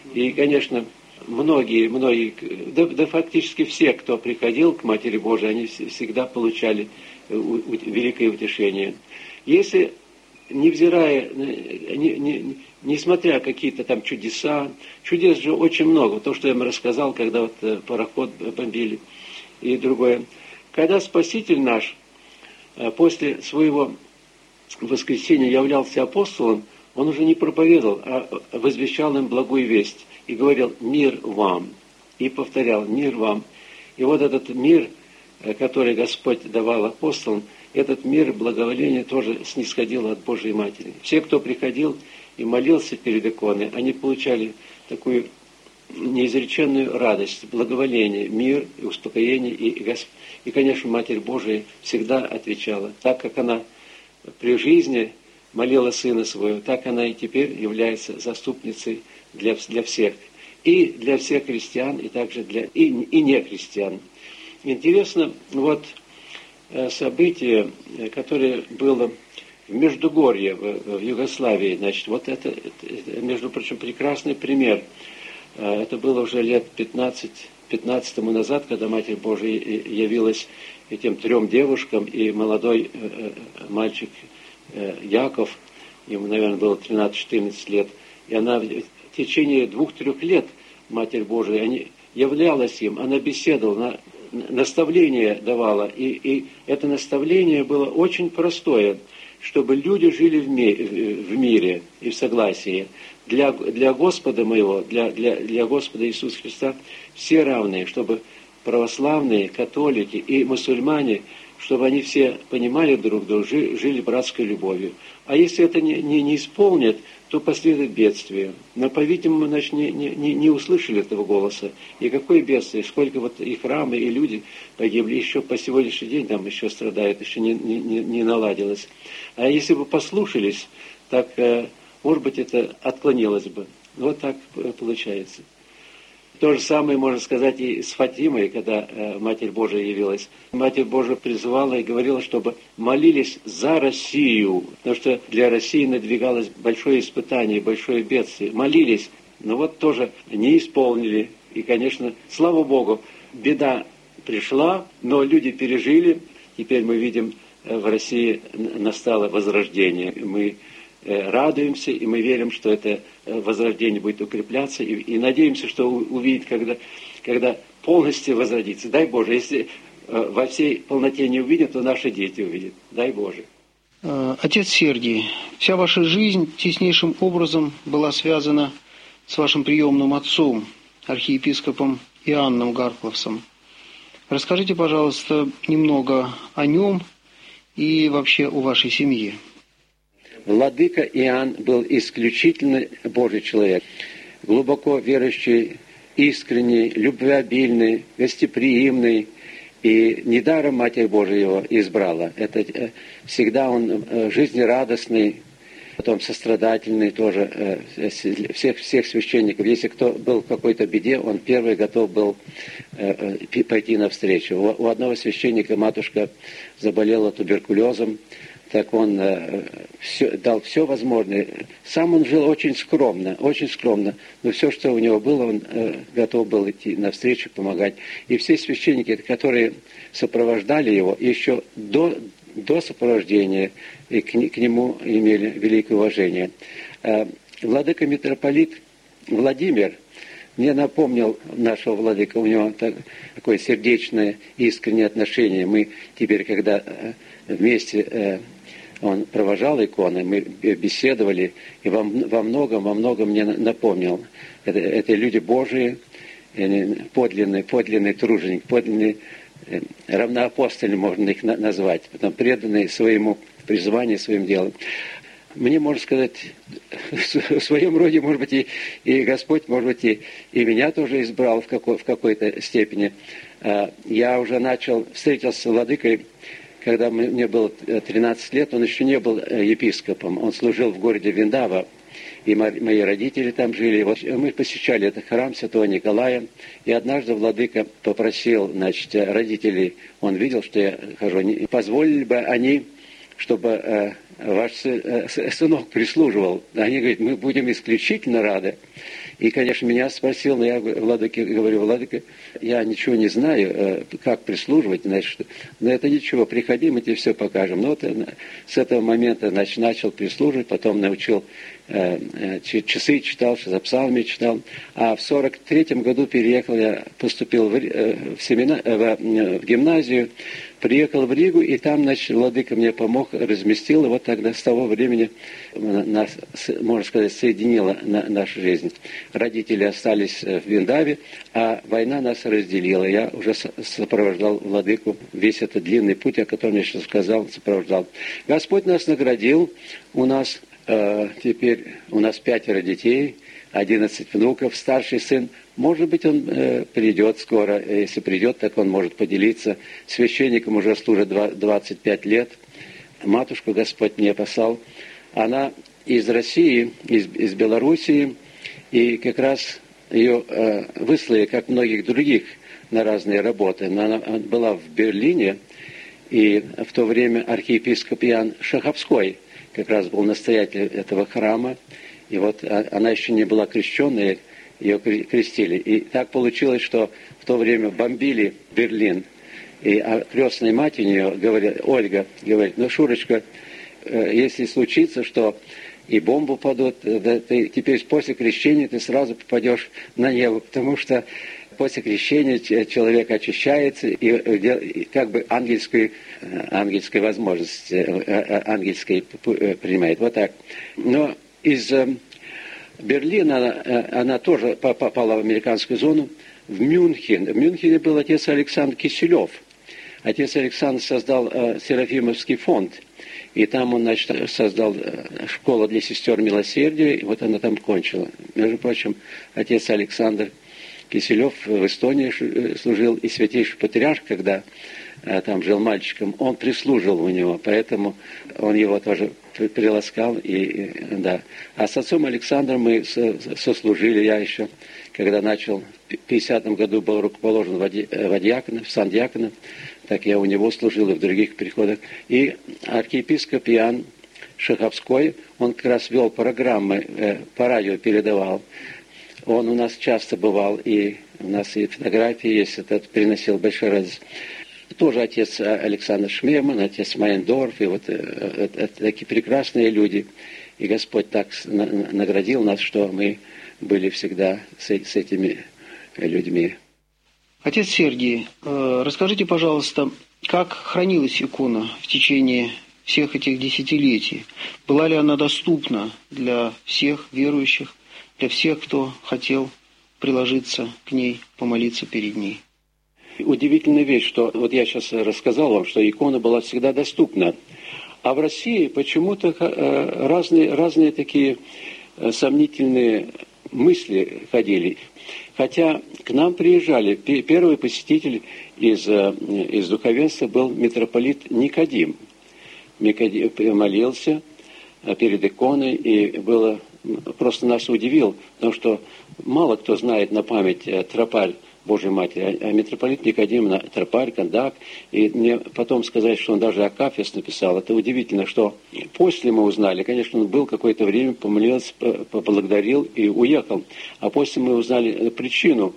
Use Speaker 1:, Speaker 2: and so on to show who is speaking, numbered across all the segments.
Speaker 1: И, конечно, многие, да фактически все, кто приходил к Матери Божией, они всегда получали великое утешение. Если, невзирая, несмотря какие-то там чудеса, чудес же очень много, то, что я вам рассказал, когда вот пароход бомбили и другое. Когда Спаситель наш после своего воскресения являлся апостолом, он уже не проповедовал, а возвещал им благую весть и говорил «мир вам». И повторял «мир вам». И вот этот мир, который Господь давал апостолам, этот мир благоволения тоже снисходил от Божьей Матери. Все, кто приходил и молился перед иконой, они получали такую неизреченную радость, благоволение, мир и успокоение. И, конечно, Матерь Божия всегда отвечала. Так как она при жизни молила Сына Своего, так она и теперь является заступницей для всех. И для всех христиан, и также для и не христиан. Интересно, вот событие, которое было в Междугорье, в Югославии, значит, вот это, между прочим, прекрасный пример. Это было уже лет 15 тому назад, когда Матерь Божия явилась этим 3 девушкам, и молодой мальчик Яков, ему, наверное, было 13-14 лет, и она в течение 2-3 лет, Матерь Божия, являлась им, она беседовала, наставление давала, и это наставление было очень простое, чтобы люди жили в мире и в согласии. Для Господа моего, для Господа Иисуса Христа все равные, чтобы православные, католики и мусульмане, чтобы они все понимали друг друга, жили братской любовью. А если это не исполнят, то последует бедствие. Но, по-видимому, значит, не услышали этого голоса. И какое бедствие, сколько вот и храмы, и люди погибли, еще по сегодняшний день там еще страдают, еще не наладилось. А если бы послушались, так, может быть, это отклонилось бы. Вот так получается. То же самое можно сказать и с Фатимой, когда Матерь Божия явилась. Матерь Божия призывала и говорила, чтобы молились за Россию, потому что для России надвигалось большое испытание, большое бедствие. Молились, но вот тоже не исполнили. И, конечно, слава Богу, беда пришла, но люди пережили. Теперь мы видим, в России настало возрождение. Мы радуемся, и мы верим, что это возрождение будет укрепляться, и надеемся, что увидит, когда полностью возродится. Дай Боже, если во всей полноте не увидят, то наши дети увидят. Дай Боже.
Speaker 2: Отец Сергий, вся ваша жизнь теснейшим образом была связана с вашим приемным отцом, архиепископом Иоанном Гаркловсом. Расскажите, пожалуйста, немного о нем и вообще о вашей семье.
Speaker 1: Владыка Иоанн был исключительно Божий человек, глубоко верующий, искренний, любвеобильный, гостеприимный, и недаром Матерь Божия его избрала. Это всегда он жизнерадостный, потом сострадательный тоже, всех священников. Если кто был в какой-то беде, он первый готов был пойти навстречу. У одного священника матушка заболела туберкулезом, так он дал все возможное. Сам он жил очень скромно, но все, что у него было, он готов был идти навстречу, помогать. И все священники, которые сопровождали его, еще до сопровождения и к нему имели великое уважение. Владыка митрополит Владимир мне напомнил нашего владыку, у него такое сердечное, искреннее отношение. Мы теперь, когда вместе он провожал иконы, мы беседовали, и во многом мне напомнил. Это люди Божии, подлинный труженик, подлинный равноапостольный, можно их назвать, потом преданные своему призванию, своим делам. Мне, можно сказать, в своем роде, может быть, и Господь, может быть, и меня тоже избрал в какой-то степени. Я уже встретился с владыкой, когда мне было 13 лет, он еще не был епископом. Он служил в городе Виндава, и мои родители там жили. Вот мы посещали этот храм Святого Николая, и однажды владыка попросил, родителей, он видел, что я хожу, позволили бы они, чтобы ваш сынок прислуживал. Они говорят, мы будем исключительно рады. И, конечно, меня спросил, но я владыке говорю: владыка, я ничего не знаю, как прислуживать, значит, но это ничего, приходи, мы тебе все покажем. Ну, вот с этого момента, значит, начал прислуживать, потом научил, часы читал, за псалми читал. А в 43-м году переехал, я поступил в гимназию, приехал в Ригу, и там, значит, владыка мне помог, разместил, и вот тогда с того времени нас, можно сказать, соединила наша жизнь. Родители остались в Виндаве, а война нас разделила. Я уже сопровождал владыку весь этот длинный путь, о котором я сейчас сказал, сопровождал. Господь нас наградил, теперь у нас 5 детей, 11 внуков, старший сын. Может быть, он придет скоро. Если придет, так он может поделиться. Священником уже служит 25 лет. Матушку Господь мне послал. Она из России, из Белоруссии, и как раз ее выслали, как многих других, на разные работы. Она была в Берлине, и в то время архиепископ Иоанн Шаховской как раз был настоятель этого храма. И вот она еще не была крещенной, ее крестили. И так получилось, что в то время бомбили Берлин. И крестная мать у нее, Ольга, говорит: ну, Шурочка, если случится, что и бомбу падут, да, ты теперь после крещения ты сразу попадешь на небо, потому что после крещения человек очищается и как бы ангельской возможности, ангельской принимает. Вот так. Но из Берлина она тоже попала в американскую зону, в Мюнхен. В Мюнхене был отец Александр Киселев. Отец Александр создал Серафимовский фонд. И там он, значит, создал школу для сестер милосердия, и вот она там кончила. Между прочим, отец Александр Киселев в Эстонии служил, и святейший патриарх, когда там жил мальчиком, он прислужил у него, поэтому он его тоже приласкал. Да. А с отцом Александром мы сослужили, я еще, когда начал, в 50-м году был руковоложен в сан диакона, так я у него служил и в других приходах. И архиепископ Иоанн Шаховской, он как раз вел программы, по радио передавал. Он у нас часто бывал, и у нас и фотографии есть, этот приносил большой радость. Тоже отец Александр Шмеман, отец Майендорф, и вот такие прекрасные люди. И Господь так наградил нас, что мы были всегда с этими людьми.
Speaker 2: Отец Сергий, расскажите, пожалуйста, как хранилась икона в течение всех этих десятилетий? Была ли она доступна для всех верующих, для всех, кто хотел приложиться к ней, помолиться перед ней?
Speaker 1: Удивительная вещь, что вот я сейчас рассказал вам, что икона была всегда доступна. А в России почему-то разные такие сомнительные мысли ходили. Хотя к нам приезжали, первый посетитель из духовенства был митрополит Никодим. Никодим молился перед иконой, и было, просто нас удивил, потому что мало кто знает на память тропарь Божьей Матери, а митрополит Никодим тропарь, кондак, и мне потом сказать, что он даже Акафист написал, это удивительно, что после мы узнали, конечно, он был какое-то время, помолился, поблагодарил и уехал, а после мы узнали причину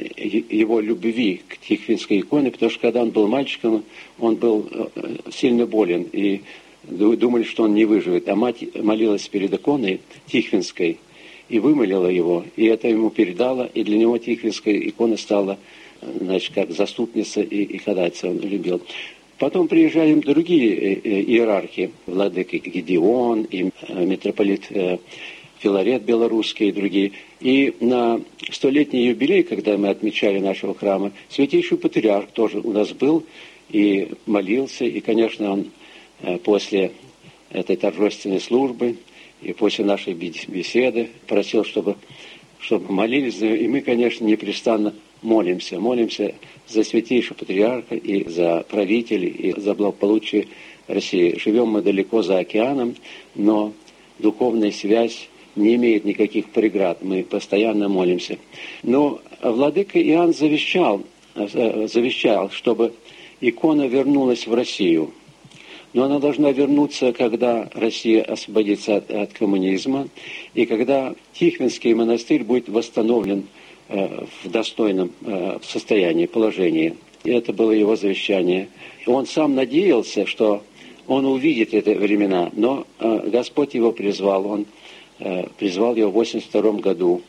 Speaker 1: его любви к Тихвинской иконе, потому что когда он был мальчиком, он был сильно болен, и думали, что он не выживет, а мать молилась перед иконой Тихвинской, и вымолила его, и это ему передала, и для него Тихвинская икона стала, значит, как заступница и ходатайца, он любил. Потом приезжали другие иерархи, владыка Гедеон, и митрополит Филарет белорусский, и другие. И на 100-летний юбилей, когда мы отмечали нашего храма, святейший патриарх тоже у нас был и молился, и, конечно, он после этой торжественной службы и после нашей беседы просил, чтобы молились, и мы, конечно, непрестанно молимся за святейшего патриарха и за правителей, и за благополучие России. Живем мы далеко за океаном, но духовная связь не имеет никаких преград, мы постоянно молимся. Но владыка Иоанн завещал, чтобы икона вернулась в Россию. но она должна вернуться, когда Россия освободится от коммунизма, и когда Тихвинский монастырь будет восстановлен в достойном состоянии, положении. И это было его завещание. Он сам надеялся, что он увидит эти времена, но Господь его призвал. Он призвал его в 1982 году.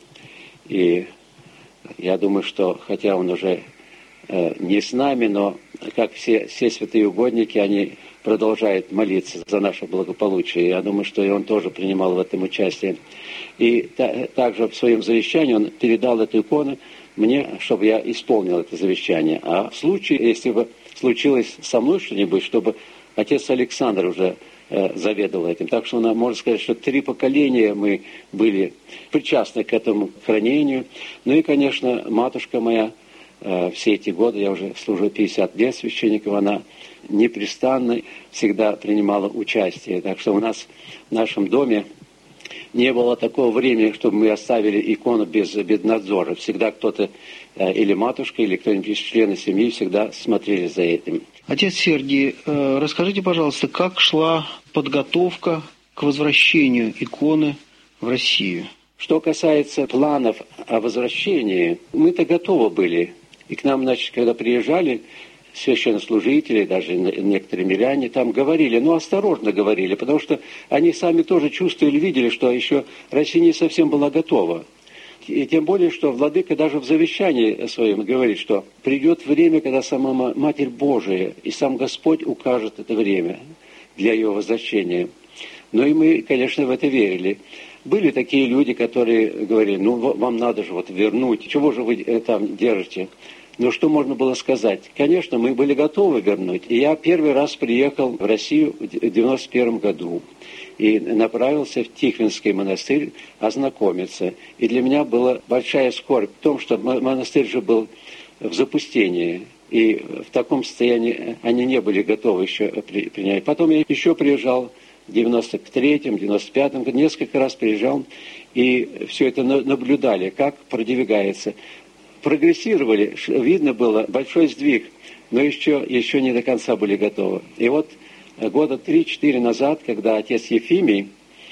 Speaker 1: И я думаю, что, хотя он уже не с нами, но как все святые угодники, они продолжают молиться за наше благополучие. Я думаю, что и он тоже принимал в этом участие. И также в своем завещании он передал эту икону мне, чтобы я исполнил это завещание. А в случае, если бы случилось со мной что-нибудь, чтобы отец Александр уже заведовал этим. Так что можно сказать, что 3 поколения мы были причастны к этому хранению. Ну и, конечно, матушка моя, все эти годы, я уже служу 50 лет священником, она непрестанно всегда принимала участие. Так что у нас в нашем доме не было такого времени, чтобы мы оставили икону без надзора. Всегда кто-то, или матушка, или кто-нибудь из членов семьи, всегда смотрели за этим.
Speaker 2: Отец Сергий, расскажите, пожалуйста, как шла подготовка к возвращению иконы в Россию?
Speaker 1: Что касается планов о возвращении, мы-то готовы были. И к нам, значит, когда приезжали священнослужители, даже некоторые миряне, там говорили, осторожно говорили, потому что они сами тоже чувствовали, видели, что еще Россия не совсем была готова. И тем более, что владыка даже в завещании своем говорит, что придет время, когда сама Матерь Божия и сам Господь укажет это время для ее возвращения. Но и мы, конечно, в это верили. Были такие люди, которые говорили, вам надо же вернуть, чего же вы там держите? Но что можно было сказать? Конечно, мы были готовы вернуть. И я первый раз приехал в Россию в 1991 году и направился в Тихвинский монастырь ознакомиться. И для меня была большая скорбь в том, что монастырь же был в запустении. И в таком состоянии они не были готовы еще принять. Потом я еще приезжал в 93-м, 95-м, несколько раз приезжал, и все это наблюдали, как продвигается. Прогрессировали, видно было большой сдвиг, но еще не до конца были готовы. И вот года 3-4 назад, когда отец Ефимий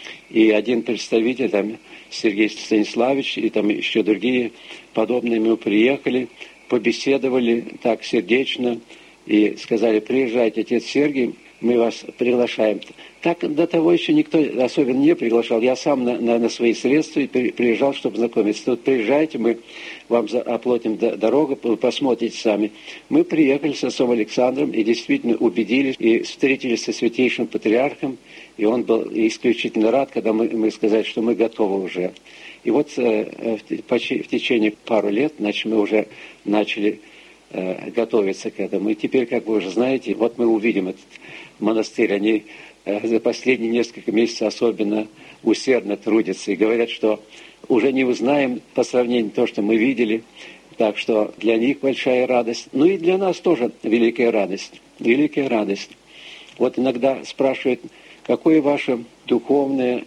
Speaker 1: и один представитель, там, Сергей Станиславович, и там еще другие подобные, мы приехали, побеседовали так сердечно и сказали, приезжайте, отец Сергий, мы вас приглашаем. Так до того еще никто особенно не приглашал. Я сам на свои средства приезжал, чтобы знакомиться. Тут приезжайте, мы вам оплатим дорогу, вы посмотрите сами. Мы приехали с отцом Александром и действительно убедились, и встретились со святейшим патриархом, и он был исключительно рад, когда мы сказали, что мы готовы уже. И вот в течение пару лет, мы уже начали готовиться к этому. И теперь, как вы уже знаете, вот мы увидим этот монастырь. Они за последние несколько месяцев особенно усердно трудятся и говорят, что уже не узнаем по сравнению с тем, что мы видели. Так что для них большая радость. Ну и для нас тоже великая радость. Великая радость. Вот иногда спрашивают, какое ваше духовное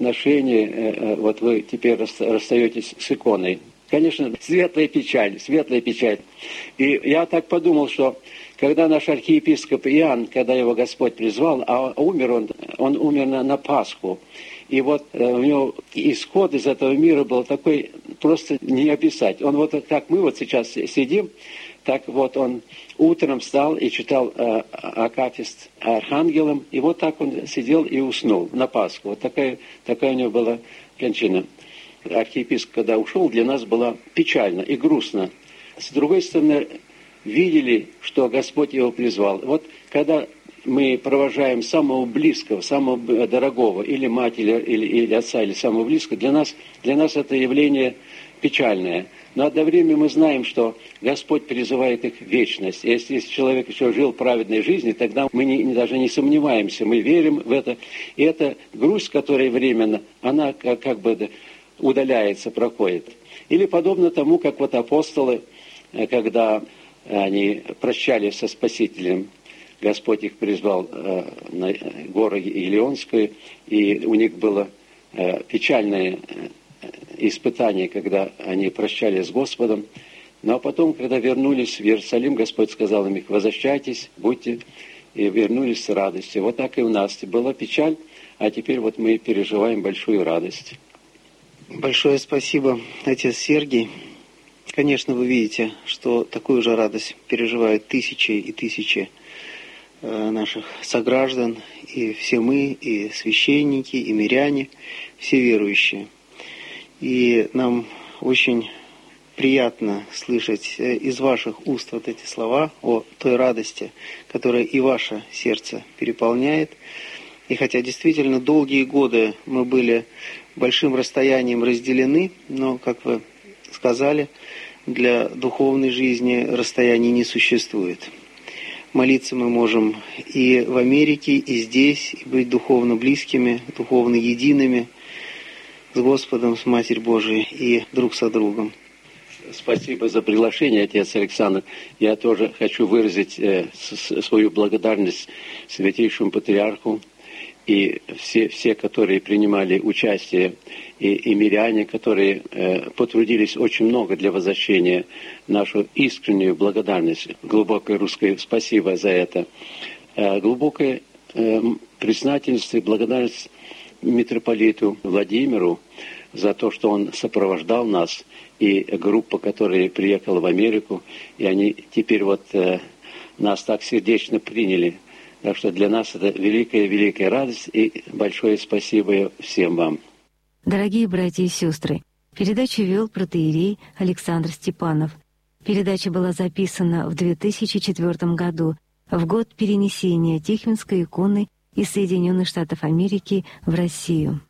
Speaker 1: отношение, вот вы теперь расстаетесь с иконой. Конечно, светлая печаль, светлая печаль. И я так подумал, что когда наш архиепископ Иоанн, когда его Господь призвал, а умер он умер на Пасху, и вот у него исход из этого мира был такой, просто не описать. Он вот как мы вот сейчас сидим, так вот он утром встал и читал акафист архангелом, и вот так он сидел и уснул на Пасху. Вот такая у него была кончина. Архиепископ, когда ушел, для нас было печально и грустно. С другой стороны, видели, что Господь его призвал. Вот когда мы провожаем самого близкого, самого дорогого, или мать, или отца, или самого близкого, для нас это явление печальное. Но одновременно мы знаем, что Господь призывает их в вечность. И если человек еще жил праведной жизнью, тогда мы даже не сомневаемся, мы верим в это. И эта грусть, которая временно, она как бы удаляется, проходит. Или подобно тому, как вот апостолы, когда они прощались со Спасителем, Господь их призвал на гору Елеонскую, и у них было печальное испытание, когда они прощались с Господом. Но потом, когда вернулись в Иерусалим, Господь сказал им: возвращайтесь, будьте и вернулись с радостью. Вот так и у нас. Была печаль, а теперь вот мы переживаем большую радость.
Speaker 2: Большое спасибо, отец Сергий. Конечно, вы видите, что такую же радость переживают тысячи и тысячи наших сограждан, и все мы, и священники, и миряне, все верующие. И нам очень приятно слышать из ваших уст вот эти слова о той радости, которая и ваше сердце переполняет. И хотя действительно долгие годы мы были большим расстоянием разделены, но, как вы сказали, для духовной жизни расстояний не существует. Молиться мы можем и в Америке, и здесь, и быть духовно близкими, духовно едиными с Господом, с Матерью Божией и друг со другом.
Speaker 1: Спасибо за приглашение, отец Александр. Я тоже хочу выразить свою благодарность Святейшему Патриарху и все, которые принимали участие, и миряне, которые потрудились очень много для возвращения, нашу искреннюю благодарность, глубокое русское спасибо за это. Глубокое признательность и благодарность митрополиту Владимиру за то, что он сопровождал нас, и группа, которая приехала в Америку, и они теперь вот нас так сердечно приняли. Так что для нас это великая радость, и большое спасибо всем вам.
Speaker 3: Дорогие братья и сестры, передачу вел протоиерей Александр Степанов. Передача была записана в 2004 году, в год перенесения Тихвинской иконы из Соединенных Штатов Америки в Россию.